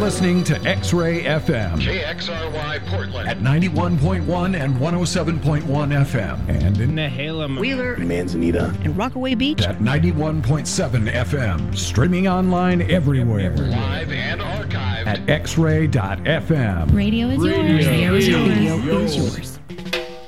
listening to X-Ray FM. KXRY Portland. At 91.1 and 107.1 FM. And in Nehalem, Wheeler, Manzanita, and Rockaway Beach. At 91.7 FM. Streaming online everywhere. Live and archived. At xray.fm. Radio is yours. Radio is yours.